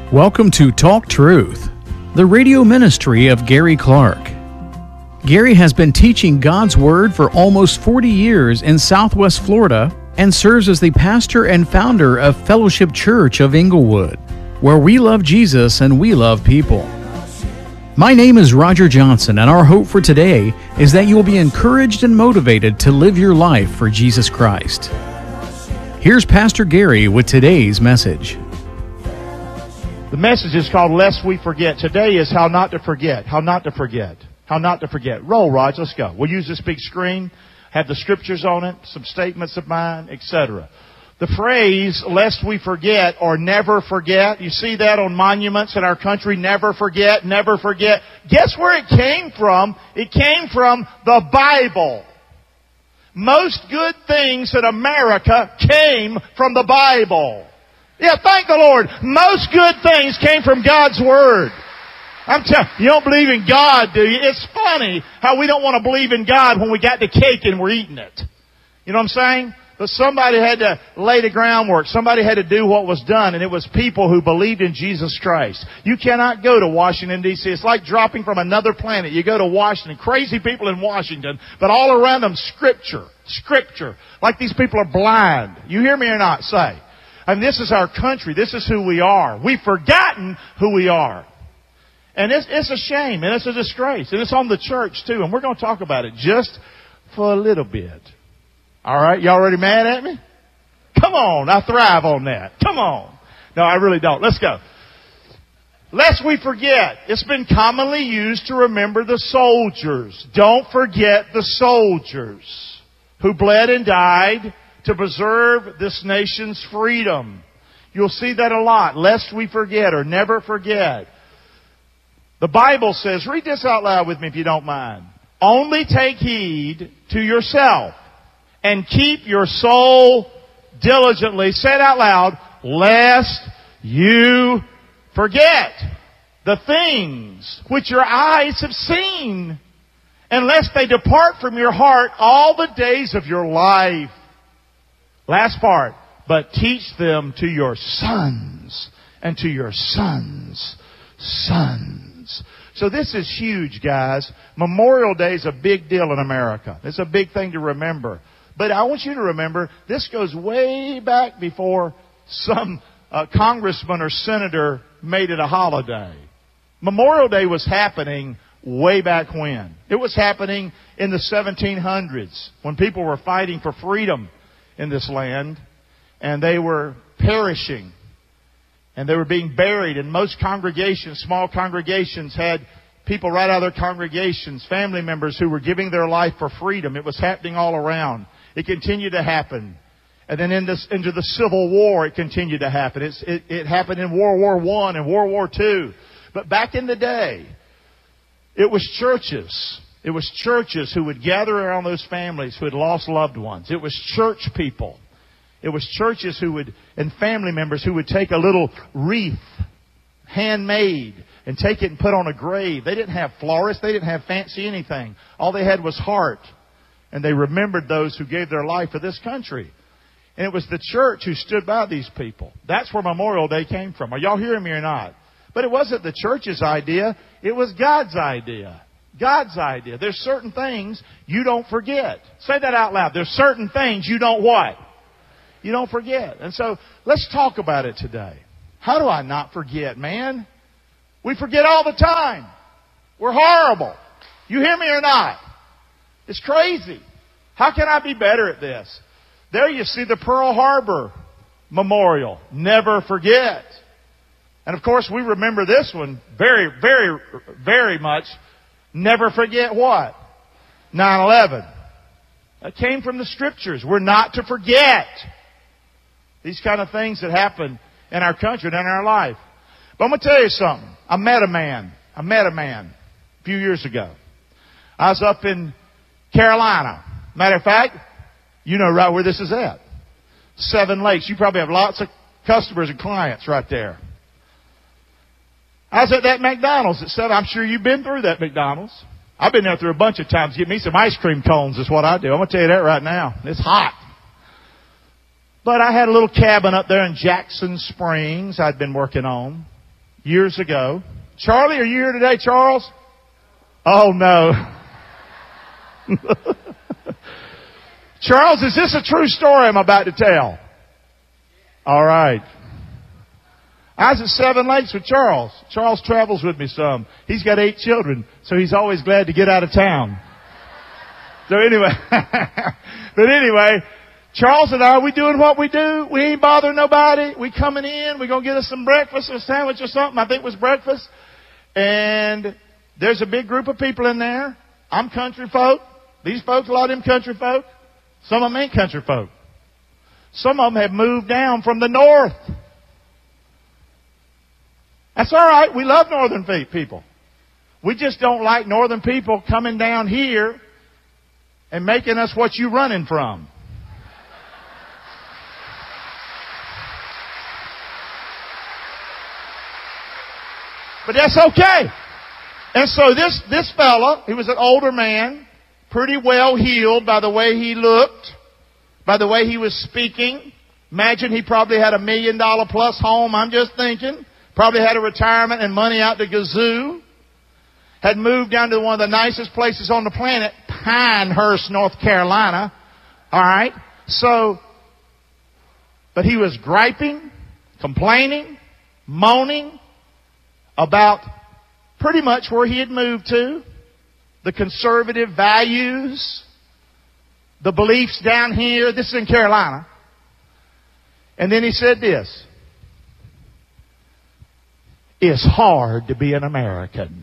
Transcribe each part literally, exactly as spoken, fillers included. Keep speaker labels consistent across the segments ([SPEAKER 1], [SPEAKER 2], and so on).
[SPEAKER 1] Welcome to Talk Truth, the radio ministry of Gary Clark. Gary has been teaching God's Word for almost forty years in Southwest Florida and serves as the pastor and founder of Fellowship Church of Inglewood, where we love Jesus and we love people. My name is Roger Johnson, and our hope for today is that you will be encouraged and motivated to live your life for Jesus Christ. Here's Pastor Gary with today's message.
[SPEAKER 2] The message is called Lest We Forget. Today is how not to forget, how not to forget, how not to forget. Roll, Raj, let's go. We'll use this big screen, have the scriptures on it, some statements of mine, et cetera. The phrase, lest we forget or never forget, you see that on monuments in our country, never forget, never forget. Guess where it came from? It came from the Bible. Most good things in America came from the Bible. Yeah, thank the Lord. Most good things came from God's Word. I'm telling you, you don't believe in God, do you? It's funny how we don't want to believe in God when we got the cake and we're eating it. You know what I'm saying? But somebody had to lay the groundwork. Somebody had to do what was done, and it was people who believed in Jesus Christ. You cannot go to Washington, D C It's like dropping from another planet. You go to Washington, crazy people in Washington, but all around them, Scripture. Scripture. Like these people are blind. You hear me or not? Say. I mean, this is our country. This is who we are. We've forgotten who we are. And it's, it's a shame, and it's a disgrace. And it's on the church, too. And we're going to talk about it just for a little bit. All right? Y'all already mad at me? Come on. I thrive on that. Come on. No, I really don't. Let's go. Lest we forget. It's been commonly used to remember the soldiers. Don't forget the soldiers who bled and died to preserve this nation's freedom. You'll see that a lot. Lest we forget or never forget. The Bible says, read this out loud with me if you don't mind. Only take heed to yourself and keep your soul diligently. Say it out loud. Lest you forget the things which your eyes have seen, and lest they depart from your heart all the days of your life. Last part. But teach them to your sons and to your sons' sons. So this is huge, guys. Memorial Day is a big deal in America. It's a big thing to remember. But I want you to remember, this goes way back before some uh, congressman or senator made it a holiday. Memorial Day was happening way back when. It was happening in the seventeen hundreds when people were fighting for freedom in this land, and they were perishing, and they were being buried. And most congregations, small congregations, had people right out of their congregations, family members who were giving their life for freedom. It was happening all around. It continued to happen. And then in this, into the Civil War, it continued to happen. It's, it, it happened in World War One and World War Two. But back in the day, it was churches. It was churches who would gather around those families who had lost loved ones. It was church people. It was churches who would, and family members who would take a little wreath, handmade, and take it and put on a grave. They didn't have florists. They didn't have fancy anything. All they had was heart. And they remembered those who gave their life for this country. And it was the church who stood by these people. That's where Memorial Day came from. Are y'all hearing me or not? But it wasn't the church's idea. It was God's idea. God's idea. There's certain things you don't forget. Say that out loud. There's certain things you don't what? You don't forget. And so let's talk about it today. How do I not forget, man? We forget all the time. We're horrible. You hear me or not? It's crazy. How can I be better at this? There you see the Pearl Harbor Memorial. Never forget. And of course we remember this one very, very, very much. Never forget what? nine eleven. That came from the Scriptures. We're not to forget these kind of things that happen in our country and in our life. But I'm going to tell you something. I met a man. I met a man a few years ago. I was up in Carolina. Matter of fact, you know right where this is at. Seven Lakes. You probably have lots of customers and clients right there. I was at that McDonald's at seven. I'm sure you've been through that McDonald's. I've been there through a bunch of times. Get me some ice cream cones is what I do. I'm going to tell you that right now. It's hot. But I had a little cabin up there in Jackson Springs I'd been working on. years ago. Charlie, are you here today, Charles? Oh, no. Charles, is this a true story I'm about to tell? All right. I was at Seven Lakes with Charles. Charles travels with me some. He's got eight children, so he's always glad to get out of town. So anyway, but anyway, Charles and I, we doing what we do. We ain't bothering nobody. We coming in. We gonna get us some breakfast or a sandwich or something. I think it was breakfast. And there's a big group of people in there. I'm country folk. These folks, a lot of them country folk. Some of them ain't country folk. Some of them have moved down from the north. That's all right. We love northern people. We just don't like northern people coming down here and making us what you running from. But that's okay. And so this, this fella, he was an older man, pretty well heeled by the way he looked, by the way he was speaking. Imagine he probably had a million dollar plus home, I'm just thinking. Probably had a retirement and money out the gazoo. Had moved down to one of the nicest places on the planet, Pinehurst, North Carolina. All right? So, but he was griping, complaining, moaning about pretty much where he had moved to, the conservative values, the beliefs down here. This is in Carolina. And then he said this: it's hard to be an American.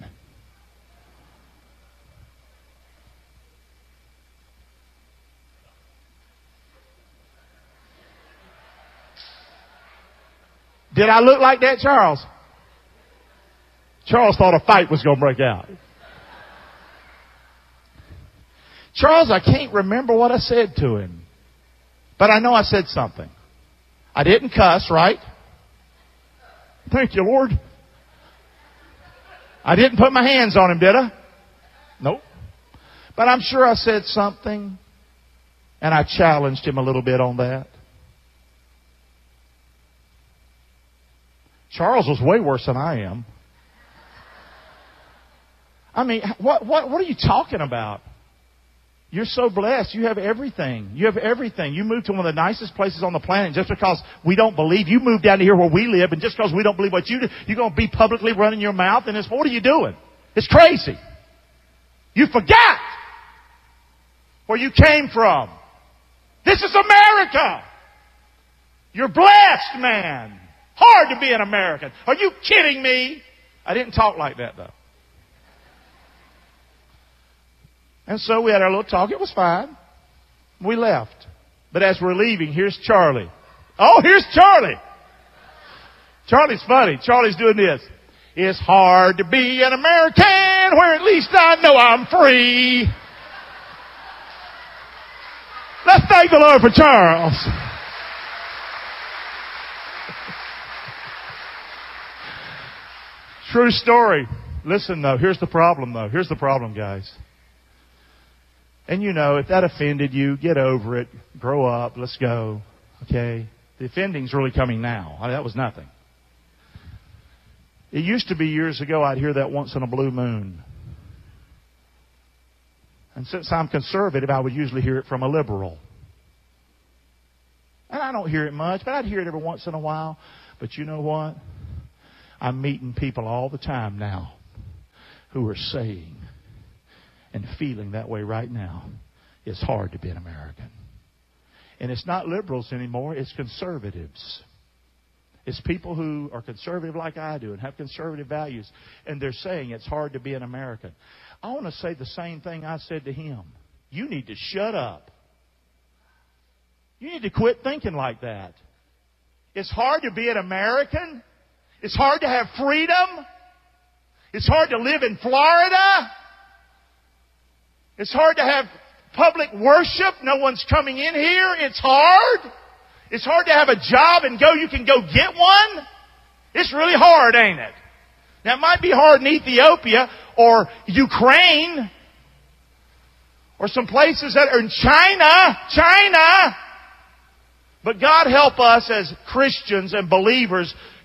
[SPEAKER 2] Did I look like that, Charles? Charles thought a fight was going to break out. Charles, I can't remember what I said to him. But I know I said something. I didn't cuss, right? Thank you, Lord. I didn't put my hands on him, did I? Nope. But I'm sure I said something, and I challenged him a little bit on that. Charles was way worse than I am. I mean, what, what, what are you talking about? You're so blessed. You have everything. You have everything. You moved to one of the nicest places on the planet just because we don't believe. You moved down to here where we live, and just because we don't believe what you do, you're going to be publicly running your mouth, and it's, what are you doing? It's crazy. You forgot where you came from. This is America. You're blessed, man. Hard to be an American. Are you kidding me? I didn't talk like that, though. And so we had our little talk. It was fine. We left. But as we're leaving, here's Charlie. Oh, here's Charlie. Charlie's funny. Charlie's doing this. It's hard to be an American where at least I know I'm free. Let's thank the Lord for Charles. True story. Listen, though. Here's the problem, though. Here's the problem, guys. And you know, if that offended you, get over it. Grow up. Let's go. Okay? The offending's really coming now. I mean, that was nothing. It used to be years ago I'd hear that once in a blue moon. And since I'm conservative, I would usually hear it from a liberal. And I don't hear it much, but I'd hear it every once in a while. But you know what? I'm meeting people all the time now who are saying and feeling that way right now. It's hard to be an American. And it's not liberals anymore. It's conservatives. It's people who are conservative like I do and have conservative values. And they're saying it's hard to be an American. I want to say the same thing I said to him. You need to shut up. You need to quit thinking like that. It's hard to be an American. It's hard to have freedom. It's hard to live in Florida. It's hard to have public worship. No one's coming in here. It's hard. It's hard to have a job and go, you can go get one. It's really hard, ain't it? Now, it might be hard in Ethiopia or Ukraine or some places that are in China. China. But God help us as Christians and believers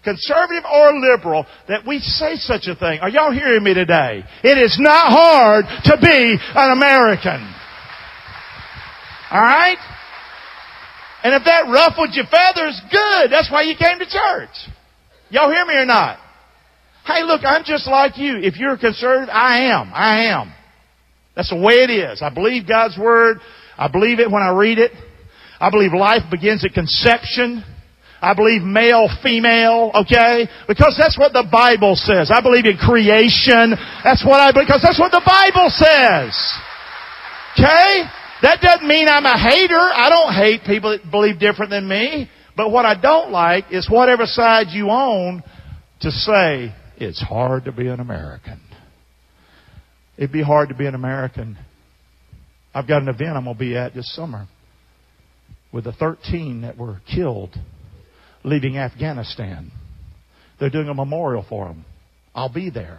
[SPEAKER 2] conservative or liberal, that we say such a thing. Are y'all hearing me today? It is not hard to be an American. All right? And if that ruffled your feathers, good. That's why you came to church. Y'all hear me or not? Hey, look, I'm just like you. If you're a conservative, I am. I am. That's the way it is. I believe God's Word. I believe it when I read it. I believe life begins at conception. I believe male, female, okay? Because that's what the Bible says. I believe in creation. That's what I believe, because that's what the Bible says. Okay? That doesn't mean I'm a hater. I don't hate people that believe different than me. But what I don't like is whatever side you own to say, it's hard to be an American. It'd be hard to be an American. I've got an event I'm going to be at this summer with the thirteen that were killed leaving Afghanistan. They're doing a memorial for them. I'll be there.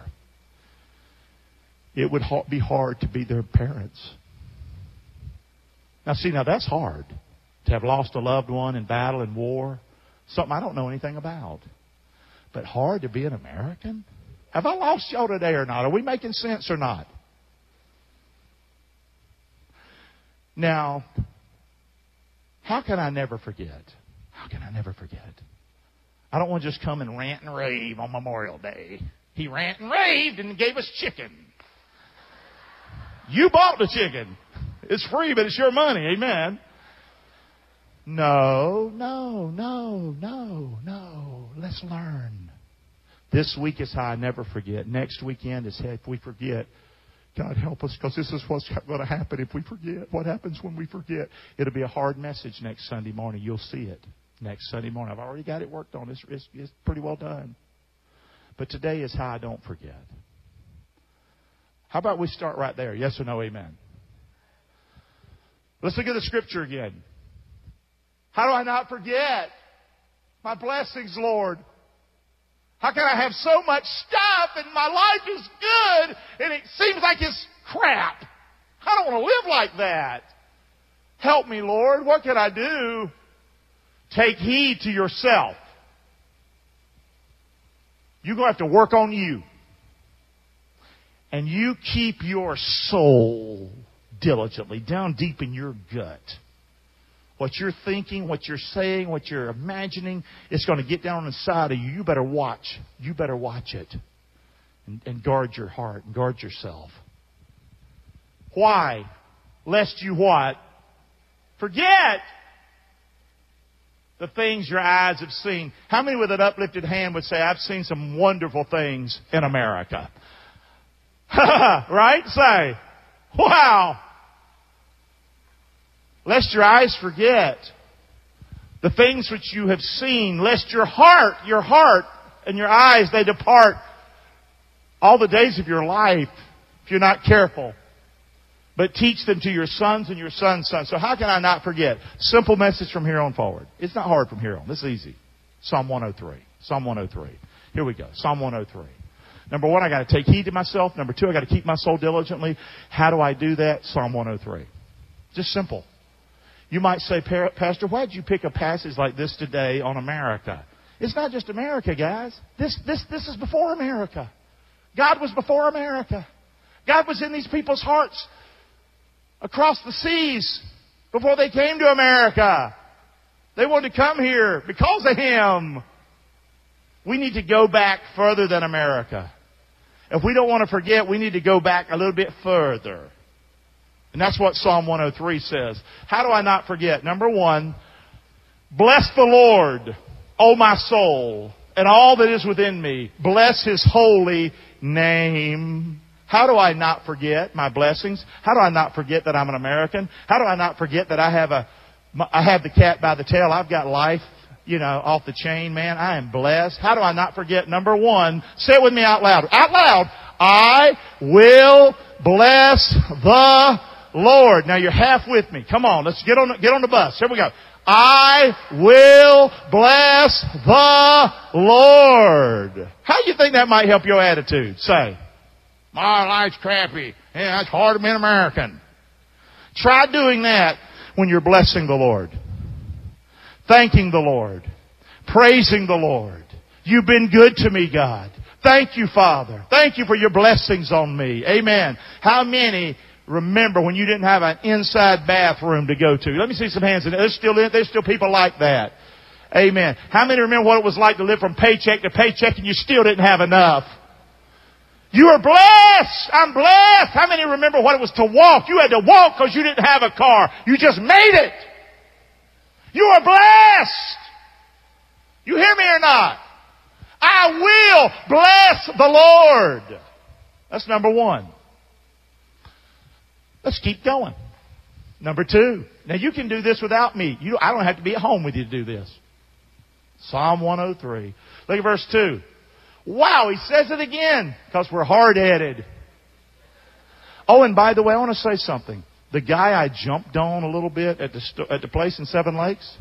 [SPEAKER 2] It would be hard to be their parents. Now, see, now that's hard. To have lost a loved one in battle and war. Something I don't know anything about. But hard to be an American? Have I lost y'all today or not? Are we making sense or not? Now, how can I never forget? How can I never forget? I don't want to just come and rant and rave on Memorial Day. He rant and raved and gave us chicken. You bought the chicken. It's free, but it's your money. Amen. No, no, no, no, no. Let's learn. This week is how I never forget. Next weekend is how if we forget. God help us, because this is what's going to happen if we forget. What happens when we forget? It'll be a hard message next Sunday morning. You'll see it next Sunday morning. I've already got it worked on. It's, it's, it's pretty well done. But today is how I don't forget. How about we start right there? Yes or no, amen? Let's look at the scripture again. How do I not forget my blessings, Lord? How can I have so much stuff and my life is good and it seems like it's crap? I don't want to live like that. Help me, Lord. What can I do? Take heed to yourself. You're going to have to work on you. And you keep your soul diligently down deep in your gut. What you're thinking, what you're saying, what you're imagining, it's going to get down inside of you. You better watch. You better watch it. And, and guard your heart and guard yourself. Why? Lest you what? Forget the things your eyes have seen. How many with an uplifted hand would say, I've seen some wonderful things in America? Right? Say, wow. Lest your eyes forget the things which you have seen, lest your heart, your heart and your eyes, they depart all the days of your life if you're not careful. But teach them to your sons and your sons' sons. So how can I not forget? Simple message from here on forward. It's not hard from here on. This is easy. Psalm one oh three. Psalm one oh three. Here we go. Psalm one oh three. Number one, I got to take heed to myself. Number two, I got to keep my soul diligently. How do I do that? Psalm one oh three. Just simple. You might say, Pastor, why did you pick a passage like this today on America? It's not just America, guys. This, this, this is before America. God was before America. God was in these people's hearts across the seas before they came to America. They wanted to come here because of Him. We need to go back further than America. If we don't want to forget, we need to go back a little bit further. And that's what Psalm one oh three says. How do I not forget? Number one, bless the Lord, O my soul, and all that is within me. Bless His holy name. How do I not forget my blessings? How do I not forget that I'm an American? How do I not forget that I have a, I have the cat by the tail? I've got life, you know, off the chain, man. I am blessed. How do I not forget? Number one, say it with me out loud. Out loud. I will bless the Lord. Now you're half with me. Come on, let's get on, get on the bus. Here we go. I will bless the Lord. How do you think that might help your attitude? Say, my life's crappy. Yeah, it's hard to be an American. Try doing that when you're blessing the Lord, thanking the Lord, praising the Lord, You've been good to me, God. Thank you, Father. Thank you for your blessings on me. Amen. How many remember when you didn't have an inside bathroom to go to? Let me see some hands. There's still, there's still people like that. Amen. How many remember what it was like to live from paycheck to paycheck and you still didn't have enough? You are blessed. I'm blessed. How many remember what it was to walk? You had to walk because you didn't have a car. You just made it. You are blessed. You hear me or not? I will bless the Lord. That's number one. Let's keep going. Number two. Now you can do this without me. You, I don't have to be at home with you to do this. Psalm one oh three. Look at verse two. Wow, he says it again because we're hard-headed. Oh, and by the way, I want to say something. The guy I jumped on a little bit at the st- at the place in Seven Lakes,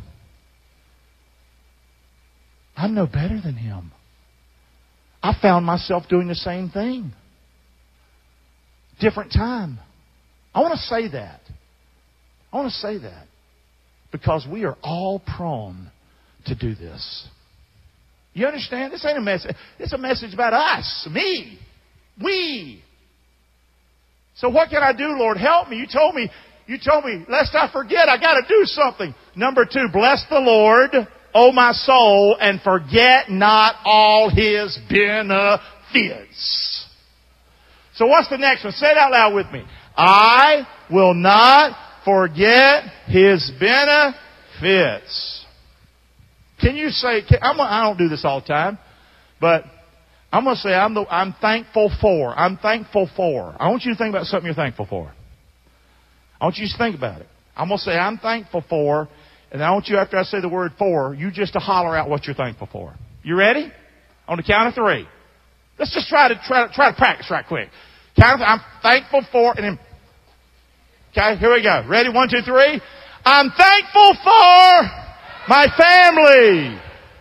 [SPEAKER 2] I'm no better than him. I found myself doing the same thing. Different time. I want to say that. I want to say that because we are all prone to do this. You understand? This ain't a message. It's a message about us, me, we. So what can I do, Lord? Help me. You told me, you told me, lest I forget, I got to do something. Number two, bless the Lord, O my soul, and forget not all His benefits. So what's the next one? Say it out loud with me. I will not forget His benefits. Can you say, can, I'm, I don't do this all the time, but I'm going to say I'm, the, I'm thankful for. I'm thankful for. I want you to think about something you're thankful for. I want you to think about it. I'm going to say I'm thankful for, and I want you, after I say the word for, you just to holler out what you're thankful for. You ready? On the count of three. Let's just try to try to, try to practice right quick. Count of, I'm thankful for, and then, okay, here we go. Ready? One, two, three. I'm thankful for my family.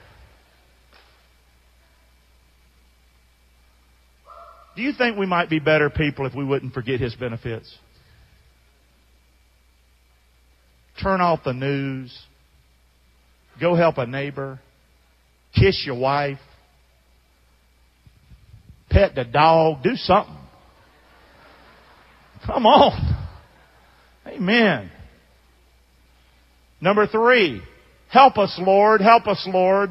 [SPEAKER 2] Do you think we might be better people if we wouldn't forget His benefits? Turn off the news. Go help a neighbor. Kiss your wife. Pet the dog. Do something. Come on. Amen. Number three. Help us, Lord. Help us, Lord.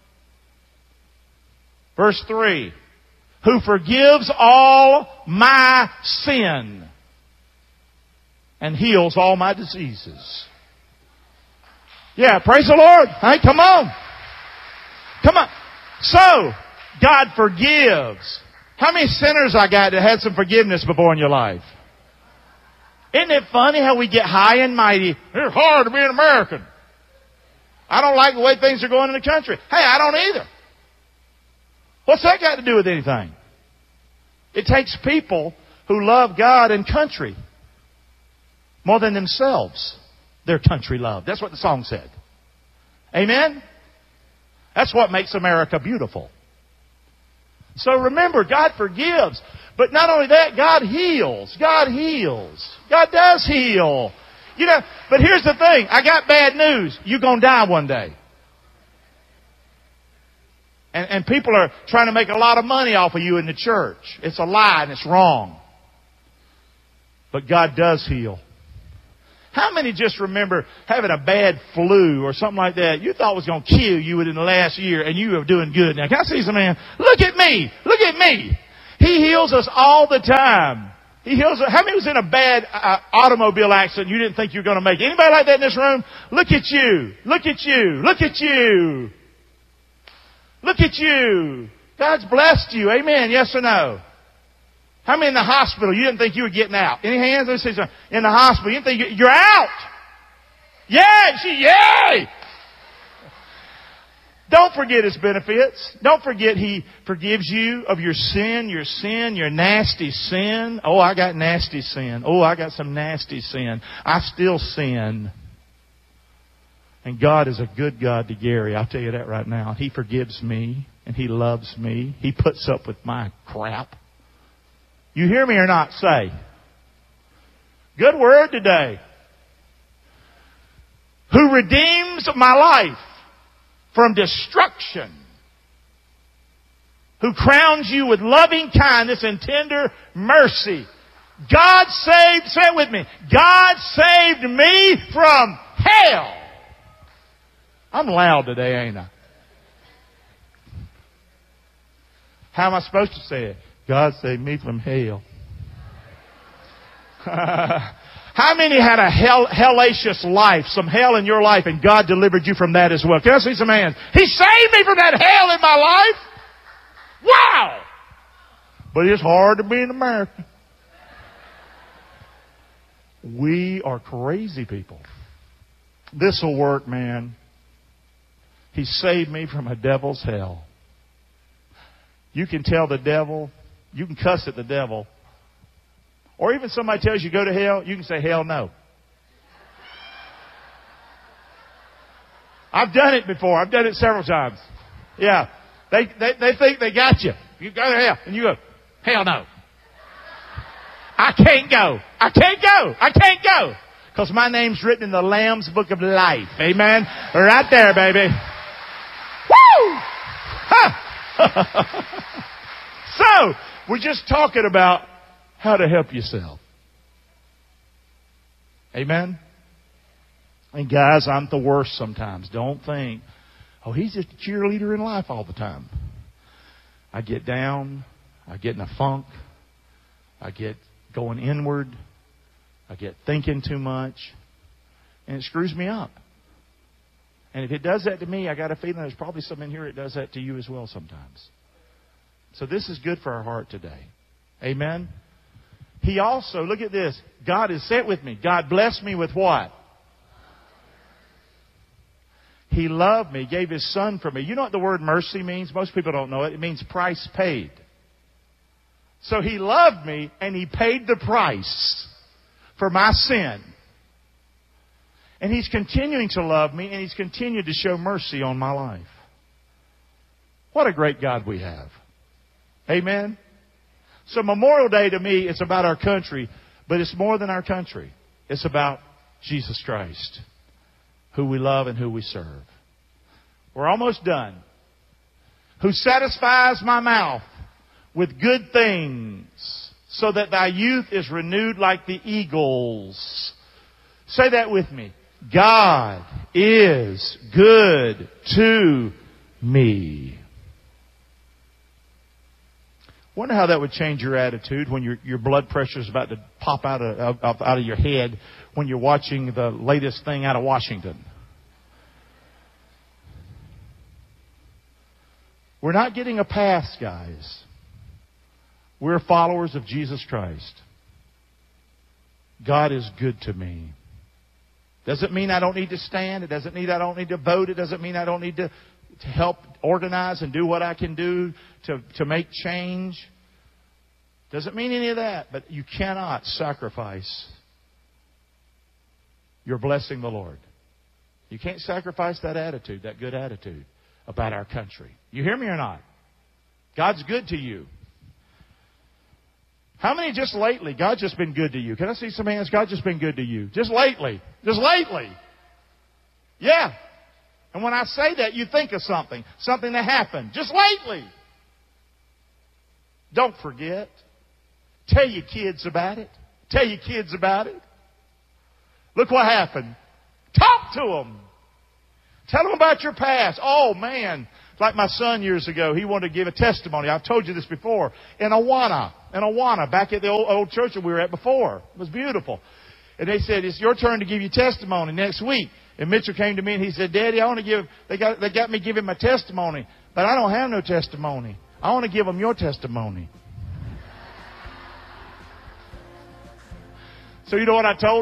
[SPEAKER 2] Verse three. Who forgives all my sin and heals all my diseases. Yeah, praise the Lord. Hey, come on. Come on. So, God forgives. How many sinners I got that had some forgiveness before in your life? Isn't it funny how we get high and mighty? It's hard to be an American. I don't like the way things are going in the country. Hey, I don't either. What's that got to do with anything? It takes people who love God and country more than themselves. Their country love. That's what the song said. Amen? That's what makes America beautiful. So remember, God forgives. But not only that, God heals. God heals. God does heal. You know, but here's the thing. I got bad news. You're going to die one day. And, and people are trying to make a lot of money off of you in the church. It's a lie and it's wrong. But God does heal. How many just remember having a bad flu or something like that you thought was going to kill you within the last year and you are doing good now? Can I see some man? Look at me. Look at me. He heals us all the time. He heals us. How many was in a bad uh, automobile accident you didn't think you were going to make? Anybody like that in this room? Look at you. Look at you. Look at you. Look at you. God's blessed you. Amen. Yes or no? How many in the hospital you didn't think you were getting out? Any hands? Let's see some. In the hospital, you didn't think you're out. Yay! Yay! Don't forget His benefits. Don't forget He forgives you of your sin, your sin, your nasty sin. Oh, I got nasty sin. Oh, I got some nasty sin. I still sin. And God is a good God to Gary. I'll tell you that right now. He forgives me and He loves me. He puts up with my crap. You hear me or not? Say. Good word today. Who redeems my life from destruction who crowns you with loving kindness and tender mercy. God saved, say it with me, God saved me from hell. I'm loud today, ain't I? How am I supposed to say it? God saved me from hell. How many had a hell, hellacious life, some hell in your life, and God delivered you from that as well? Can I see some hands? He saved me from that hell in my life. Wow! But it's hard to be an American. We are crazy people. This will work, man. He saved me from a devil's hell. You can tell the devil, you can cuss at the devil. Or even somebody tells you go to hell, you can say hell no. I've done it before. I've done it several times. Yeah. They, they, they think they got you. You go to hell. And you go, hell no. I can't go. I can't go. I can't go. Because my name's written in the Lamb's Book of Life. Amen. Right there, baby. Woo! Huh. So, we're just talking about how to help yourself. Amen? And guys, I'm the worst sometimes. Don't think, oh, he's just a cheerleader in life all the time. I get down. I get in a funk. I get going inward. I get thinking too much. And it screws me up. And if it does that to me, I got a feeling there's probably some in here that does that to you as well sometimes. So this is good for our heart today. Amen? He also, look at this. God has said with me. God blessed me with what? He loved me, gave His Son for me. You know what the word mercy means? Most people don't know it. It means price paid. So He loved me and He paid the price for my sin. And He's continuing to love me and He's continued to show mercy on my life. What a great God we have. Amen? So Memorial Day to me, it's about our country, but it's more than our country. It's about Jesus Christ, who we love and who we serve. We're almost done. Who satisfies my mouth with good things, so that thy youth is renewed like the eagles. Say that with me. God is good to me. Wonder how that would change your attitude when your your blood pressure is about to pop out of, of out of your head when you're watching the latest thing out of Washington. We're not getting a pass, guys. We're followers of Jesus Christ. God is good to me. Doesn't mean I don't need to stand. It doesn't mean I don't need to vote. It doesn't mean I don't need to, to help organize and do what I can do to, to make change. Doesn't mean any of that. But you cannot sacrifice your blessing the Lord. You can't sacrifice that attitude, that good attitude about our country. You hear me or not? God's good to you. How many just lately, God's just been good to you? Can I see some hands? God's just been good to you. Just lately. Just lately. Yeah. And when I say that, you think of something. Something that happened. Just lately. Don't forget. Tell your kids about it. Tell your kids about it. Look what happened. Talk to them. Tell them about your past. Oh, man. Like my son years ago, he wanted to give a testimony. I've told you this before. In Awana. In Awana, back at the old, old church that we were at before. It was beautiful. And they said, it's your turn to give your testimony next week. And Mitchell came to me and he said, Daddy, I want to give, they got, they got me giving my testimony. But I don't have no testimony. I want to give them your testimony. So you know what I told